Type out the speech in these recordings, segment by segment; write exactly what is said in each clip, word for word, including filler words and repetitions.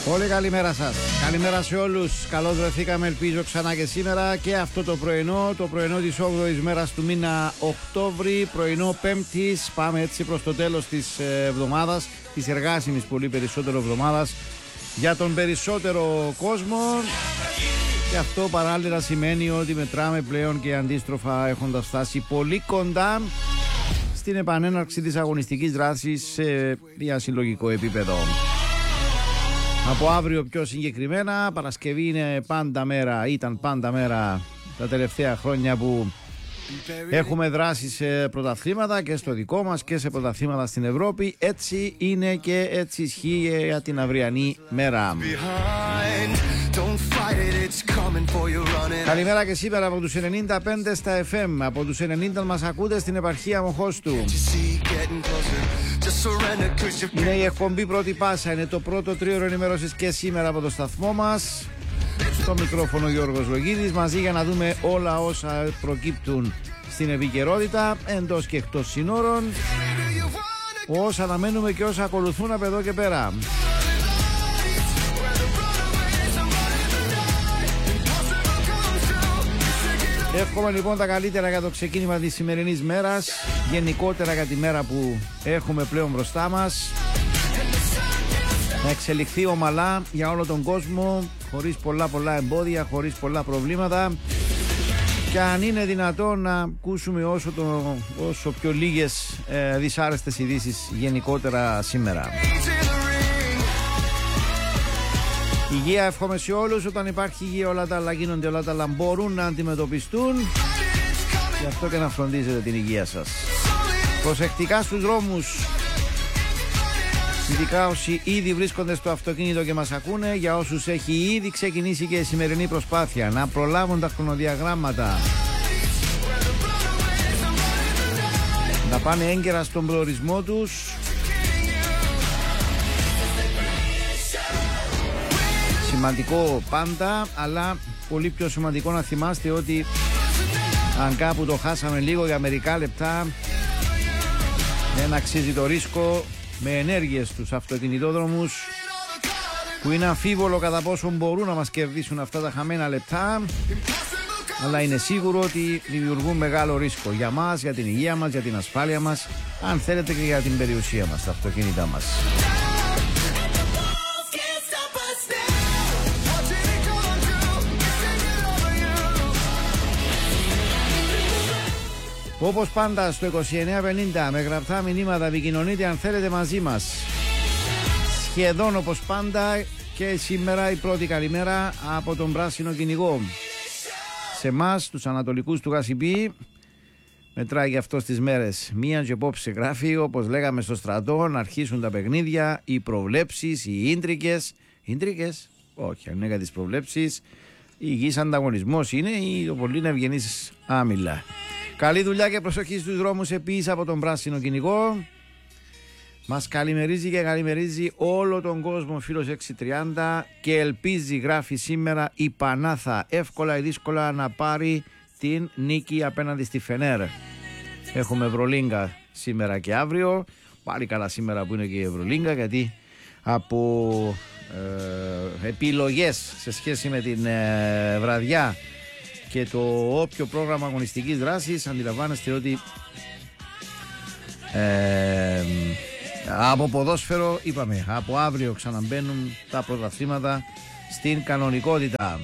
Πολύ καλημέρα σας. Καλημέρα σε όλους. Καλώς βρεθήκαμε, ελπίζω, ξανά και σήμερα και αυτό το πρωινό, το πρωινό της όγδοης μέρας του μήνα Οκτώβρη, πρωινό Πέμπτης. Πάμε έτσι προς το τέλος της εβδομάδας, της εργάσιμης πολύ περισσότερο εβδομάδας για τον περισσότερο κόσμο. Και αυτό παράλληλα σημαίνει ότι μετράμε πλέον και αντίστροφα, έχοντας φτάσει πολύ κοντά στην επανέναρξη της αγωνιστικής δράσης σε διασυλλογικό επίπεδο. Από αύριο πιο συγκεκριμένα, Παρασκευή είναι πάντα μέρα, ήταν πάντα μέρα τα τελευταία χρόνια που έχουμε δράσει σε πρωταθλήματα και στο δικό μας και σε πρωταθλήματα στην Ευρώπη. Έτσι είναι και έτσι ισχύει για την αυριανή μέρα. Καλημέρα και σήμερα από τους ενενήντα πέντε στα εφ εμ. Από τους ενενήντα μας ακούτε στην επαρχία Μοχώστου. Είναι η εκπομπή Πρώτη Πάσα. Είναι το πρώτο τρίωρο ενημέρωσης και σήμερα από το σταθμό μας. Στο μικρόφωνο Γιώργος Λογίδης, μαζί για να δούμε όλα όσα προκύπτουν στην επικαιρότητα εντός και εκτός συνόρων, όσα αναμένουμε και όσα ακολουθούν από εδώ και πέρα. Εύχομαι λοιπόν τα καλύτερα για το ξεκίνημα της σημερινής μέρας, γενικότερα για τη μέρα που έχουμε πλέον μπροστά μας, να εξελιχθεί ομαλά για όλο τον κόσμο, χωρίς πολλά πολλά εμπόδια, χωρίς πολλά προβλήματα, και αν είναι δυνατόν να ακούσουμε όσο, το, όσο πιο λίγες ε, δυσάρεστες ειδήσεις γενικότερα σήμερα. Υγεία εύχομαι σε όλους. Όταν υπάρχει υγεία όλα τα άλλα γίνονται, όλα τα άλλα μπορούν να αντιμετωπιστούν. Γι' αυτό και να φροντίζετε την υγεία σας. Προσεκτικά στους δρόμους, ειδικά όσοι ήδη βρίσκονται στο αυτοκίνητο και μας ακούνε. Για όσους έχει ήδη ξεκινήσει και η σημερινή προσπάθεια να προλάβουν τα χρονοδιαγράμματα, να πάνε έγκαιρα στον προορισμό τους. Σημαντικό πάντα, αλλά πολύ πιο σημαντικό να θυμάστε ότι αν κάπου το χάσαμε λίγο για μερικά λεπτά, δεν αξίζει το ρίσκο με ενέργειες στους αυτοκινητόδρομους, που είναι αμφίβολο κατά πόσο μπορούν να μας κερδίσουν αυτά τα χαμένα λεπτά, αλλά είναι σίγουρο ότι δημιουργούν μεγάλο ρίσκο για μας, για την υγεία μας, για την ασφάλεια μας, αν θέλετε και για την περιουσία μας, τα αυτοκίνητά μας. Όπως πάντα στο είκοσι εννέα πενήντα με γραπτά μηνύματα επικοινωνείτε αν θέλετε μαζί μας. Σχεδόν όπως πάντα και σήμερα η πρώτη καλημέρα από τον Πράσινο Κυνηγό. Σε εμάς τους ανατολικούς του Γασιμπή μετράει για αυτό στις μέρες. Μία και απόψε γράφει, όπως λέγαμε στο στρατό, να αρχίσουν τα παιχνίδια, οι προβλέψεις, οι ίντρικες. Ίντρικες? Όχι, αν είναι για τις προβλέψεις, υγιής ανταγωνισμός είναι ή το πολύ ευγενής άμυλα. Καλή δουλειά και προσοχή στους δρόμους επίσης από τον Πράσινο Κυνηγό. Μας καλημερίζει και καλημερίζει όλο τον κόσμο φίλος έξι τριάντα και ελπίζει, γράφει σήμερα, η Πανάθα εύκολα ή δύσκολα να πάρει την νίκη απέναντι στη Φενέρ. Έχουμε Ευρωλίγκα σήμερα και αύριο. Πάλι καλά σήμερα που είναι και η Ευρωλίγκα, γιατί από ε, επιλογές σε σχέση με την ε, βραδιά και το όποιο πρόγραμμα αγωνιστικής δράσης αντιλαμβάνεστε ότι ε, από ποδόσφαιρο είπαμε, από αύριο ξαναμπαίνουν τα πρωταθλήματα στην κανονικότητα.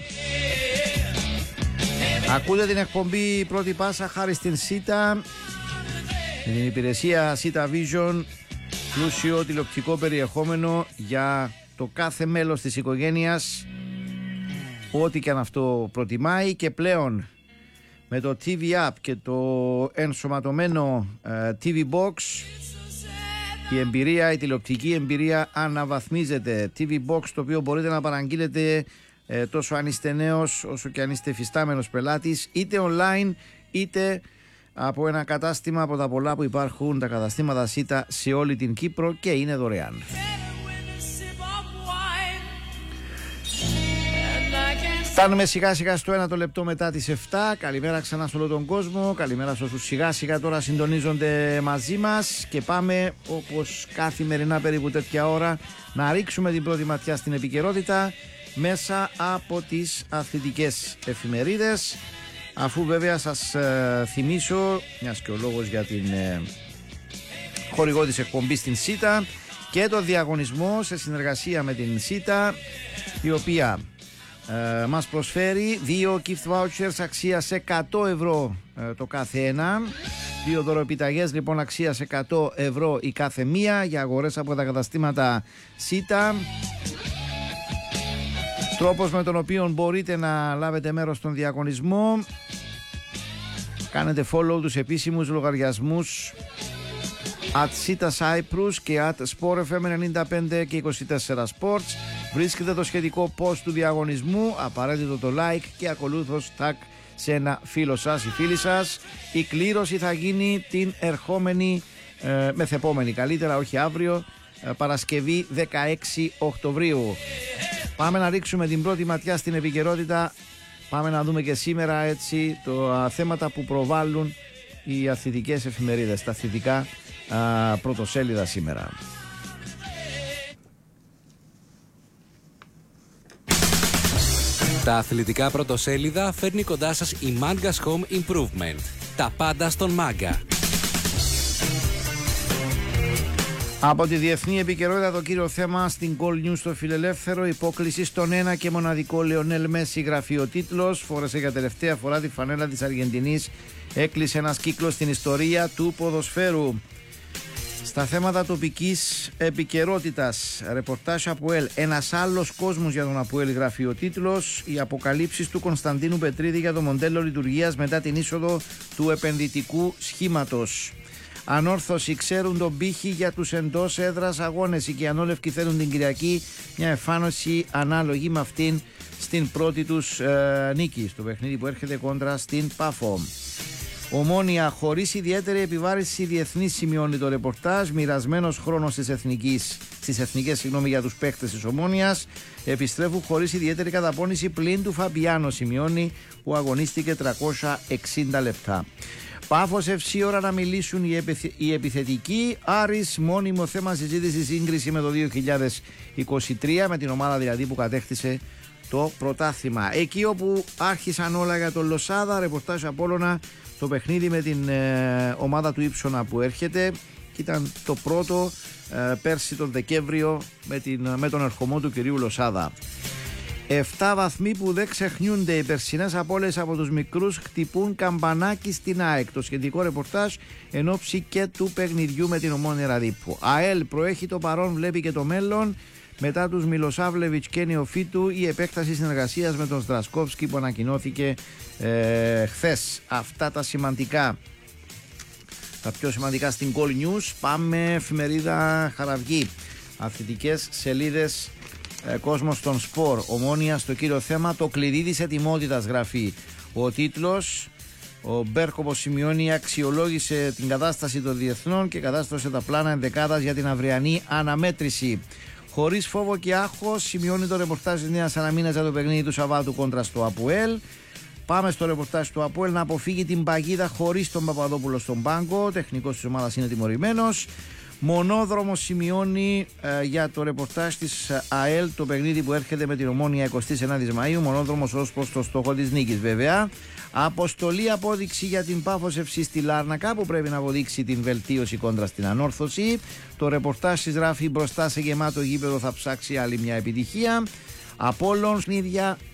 Ακούτε την εκπομπή Πρώτη Πάσα χάρη στην ΣΥΤΑ, την υπηρεσία ΣΥΤΑ Vision, πλούσιο τηλεοπτικό περιεχόμενο για το κάθε μέλος της οικογένειας, ό,τι και αν αυτό προτιμάει, και πλέον με το τι βι App και το ενσωματωμένο uh, τι βι Box η εμπειρία, η τηλεοπτική εμπειρία αναβαθμίζεται. τι βι Box, το οποίο μπορείτε να παραγγείλετε uh, τόσο αν είστε νέος όσο και αν είστε φυστάμενος πελάτης, είτε online είτε από ένα κατάστημα από τα πολλά που υπάρχουν, τα καταστήματα ΣΥΤΑ σε όλη την Κύπρο, και είναι δωρεάν. Φτάνουμε σιγά σιγά στο ένα το λεπτό μετά τις εφτά. Καλημέρα ξανά σε όλο τον κόσμο. Καλημέρα σε όσους σιγά σιγά τώρα συντονίζονται μαζί μας. Και πάμε όπως καθημερινά περίπου τέτοια ώρα να ρίξουμε την πρώτη ματιά στην επικαιρότητα μέσα από τις αθλητικές εφημερίδες. Αφού βέβαια σας ε, θυμίσω, μιας και ο λόγος για την ε, χορηγό της εκπομπής στην ΣΥΤΑ και το διαγωνισμό σε συνεργασία με την ΣΥΤΑ, η οποία ε, μας προσφέρει δύο gift vouchers αξίας εκατό ευρώ ε, το κάθε ένα. Δύο δωροεπιταγές λοιπόν αξίας εκατό ευρώ η κάθε μία για αγορές από τα καταστήματα ΣΥΤΑ. Τρόπος με τον οποίο μπορείτε να λάβετε μέρος στον διαγωνισμό: κάνετε follow τους επίσημους λογαριασμούς at Sita Cyprus και at Sport εφ εμ ενενήντα πέντε και είκοσι τέσσερα Sports. Βρίσκετε το σχετικό post του διαγωνισμού, απαραίτητο το like και ακολούθως tag σε ένα φίλο σας ή φίλη σας. Η κλήρωση θα γίνει την ερχόμενη, ε, μεθεπόμενη καλύτερα, όχι αύριο, ε, Παρασκευή δεκαέξι Οκτωβρίου. Πάμε να ρίξουμε την πρώτη ματιά στην επικαιρότητα. Πάμε να δούμε και σήμερα έτσι το α, θέματα που προβάλλουν οι αθλητικές εφημερίδες, τα αθλητικά α, πρωτοσέλιδα σήμερα. Τα αθλητικά πρωτοσέλιδα φέρνει κοντά σας η Manga's Home Improvement. Τα πάντα στον Manga. Από τη διεθνή επικαιρότητα το κύριο θέμα στην Goal News στο Φιλελεύθερο: υπόκληση στον ένα και μοναδικό Λεωνέλ Μέση. Γραφεί ο τίτλος. Φόρεσε για τελευταία φορά τη φανέλα της Αργεντινής. Έκλεισε ένας κύκλος στην ιστορία του ποδοσφαίρου. Στα θέματα τοπικής επικαιρότητας, ρεπορτάζ ΑΠΟΕΛ. Ένας άλλος κόσμος για τον ΑΠΟΕΛ, γράφει ο τίτλος. Οι αποκαλύψεις του Κωνσταντίνου Πετρίδη για το μοντέλο λειτουργίας μετά την είσοδο του επενδυτικού σχήματος. Ανόρθωση, ξέρουν τον πύχη για τους εντός έδρας αγώνες. Οι Κιανόλευκοι θέλουν την Κυριακή μια εμφάνιση ανάλογη με αυτήν στην πρώτη τους ε, νίκη, στο παιχνίδι που έρχεται κόντρα στην Πάφο. Ομόνοια, χωρίς ιδιαίτερη επιβάρηση διεθνή, σημειώνει το ρεπορτάζ. Μοιρασμένος χρόνος στις, εθνικής, στις εθνικές συγγνώμη, για τους παίκτες της Ομόνοιας. Επιστρέφουν χωρίς ιδιαίτερη καταπώνηση πλην του Φαμπιάνο, σημειώνει, που αγωνίστηκε τριακόσια εξήντα λεπτά. Πάφος εφ σι, ώρα να μιλήσουν οι, επιθ... οι επιθετικοί. Άρης, μόνιμο θέμα συζήτηση, σύγκριση με το δύο χιλιάδες είκοσι τρία, με την ομάδα δηλαδή που κατέκτησε το πρωτάθλημα. Εκεί όπου άρχισαν όλα για τον Λοσάδα, ρεπορτάζ Απόλλωνα, το παιχνίδι με την ε, ομάδα του Ήψονα που έρχεται. Και ήταν το πρώτο ε, πέρσι τον Δεκέμβριο με, την, με τον ερχομό του κυρίου Λοσάδα. Εφτά βαθμοί που δεν ξεχνιούνται. Οι περσινές απώλειες από τους μικρούς χτυπούν καμπανάκι στην ΑΕΚ. Το σχετικό ρεπορτάζ εν ώψη και του παιχνιδιού με την Ομόνοια Ραδίππου. ΑΕΛ, προέχει το παρόν, βλέπει και το μέλλον. Μετά τους Μιλοσάβλεβιτς και Νεοφίτου, η επέκταση συνεργασίας με τον Στρασκόφσκι που ανακοινώθηκε ε, χθες. Αυτά τα σημαντικά, τα πιο σημαντικά στην Goal News. Πάμε εφημερίδα Χαραυγή. Αθλητικές σελίδες, ε, κόσμος των σπορ. Ομόνοια στο κύριο θέμα, το κλειδί της ετοιμότητας, γραφεί ο τίτλος. Ο Μπέρκ, όπως σημειώνει, αξιολόγησε την κατάσταση των διεθνών και κατάστρωσε τα πλάνα ενδεκάδας για την αυριανή αναμέτρηση. Χωρίς φόβο και άγχος, σημειώνει το ρεπορτάζ της Νέας Αναμήνας για το παιχνίδι του Σαββάτου κόντρα στο ΑΠΟΕΛ. Πάμε στο ρεπορτάζ του ΑΠΟΕΛ: να αποφύγει την παγίδα χωρίς τον Παπαδόπουλο στον πάγκο. Τεχνικός της ομάδας είναι τιμωρημένος. Μονόδρομο, σημειώνει ε, για το ρεπορτάζ της ΑΕΛ, το παιχνίδι που έρχεται με την Ομόνοια εικοστή ενάτη Μαΐου. Μονόδρομος ως προς το στόχο της νίκης, βέβαια. Αποστολή, απόδειξη για την Πάφος εφ σι στη Λάρνακα, που πρέπει να αποδείξει την βελτίωση κόντρα στην Ανόρθωση. Το ρεπορτάζ της γράφει: μπροστά σε γεμάτο γήπεδο θα ψάξει άλλη μια επιτυχία. Απόλλων, ίδια